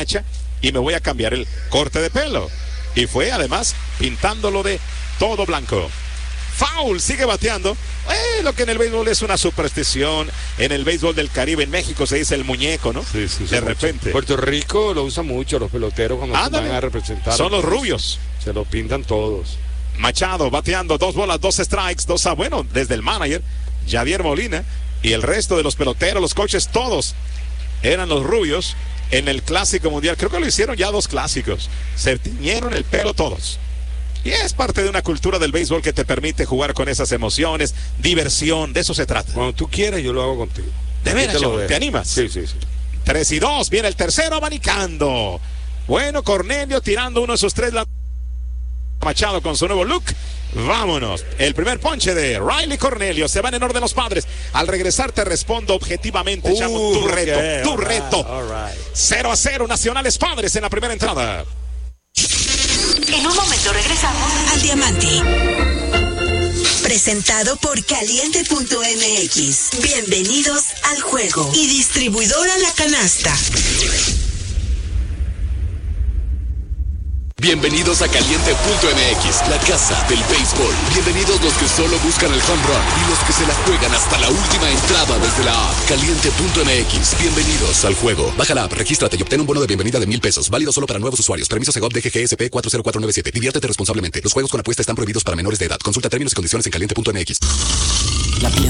hacha y me voy a cambiar el corte de pelo. Y fue además pintándolo de todo blanco. Foul, sigue bateando. Lo que en el béisbol es una superstición. En el béisbol del Caribe, en México se dice el muñeco, ¿no? Sí, de repente. Puerto Rico lo usa mucho los peloteros cuando se van a representar. Son los rubios. Se lo pintan todos. Machado bateando, 2 bolas, 2 strikes, 2 a bueno, desde el manager, Javier Molina, y el resto de los peloteros, los coaches, todos eran los rubios en el Clásico Mundial. Creo que lo hicieron ya 2 clásicos. Se tiñeron el pelo todos. Y es parte de una cultura del béisbol que te permite jugar con esas emociones, diversión, de eso se trata. Cuando tú quieras, yo lo hago contigo. ¿De veras, ¿te animas? Sí. 3-2, viene el tercero abanicando. Bueno, Cornelio tirando uno de sus 3. Machado con su nuevo look. Vámonos. El primer ponche de Riley Cornelio. Se van en orden los padres. Al regresar te respondo objetivamente, chamo, tu reto. 0-0, Nacionales Padres en la primera entrada. En un momento regresamos al Diamante. Presentado por Caliente.mx. Bienvenidos al juego. Y distribuidora La Canasta. Bienvenidos a Caliente.mx, la casa del béisbol. Bienvenidos los que solo buscan el home run y los que se la juegan hasta la última entrada desde la app. Caliente.mx, bienvenidos al juego. Baja la app, regístrate y obtén un bono de bienvenida de $1,000. Válido solo para nuevos usuarios. Permiso Segov DGGSP 40497. Diviértete responsablemente. Los juegos con apuesta están prohibidos para menores de edad. Consulta términos y condiciones en Caliente.mx.